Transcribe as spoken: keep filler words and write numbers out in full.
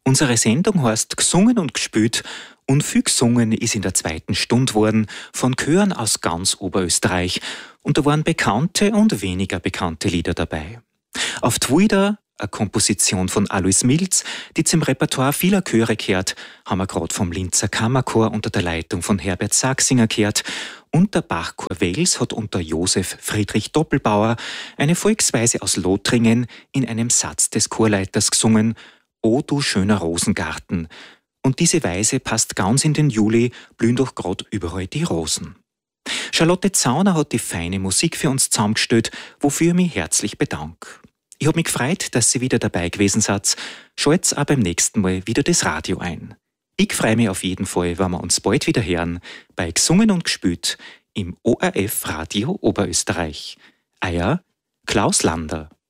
Unsere Sendung heißt Gesungen und gespielt und viel gesungen ist in der zweiten Stunde worden von Chören aus ganz Oberösterreich und da waren bekannte und weniger bekannte Lieder dabei. Auf Twitter, eine Komposition von Alois Milz, die zum Repertoire vieler Chöre gehört, haben wir gerade vom Linzer Kammerchor unter der Leitung von Herbert Sachsinger gehört und der Bachchor Wels hat unter Josef Friedrich Doppelbauer eine Volksweise aus Lothringen in einem Satz des Chorleiters gesungen: O du schöner Rosengarten. Und diese Weise passt ganz in den Juli, blühen doch grad überall die Rosen. Charlotte Zauner hat die feine Musik für uns zusammengestellt, wofür ich mich herzlich bedanke. Ich hab mich gefreut, dass Sie wieder dabei gewesen seid. Schalt's auch beim nächsten Mal wieder das Radio ein. Ich freue mich auf jeden Fall, wenn wir uns bald wieder hören bei Gesungen und gespielt im O R F Radio Oberösterreich. Euer Klaus Lander.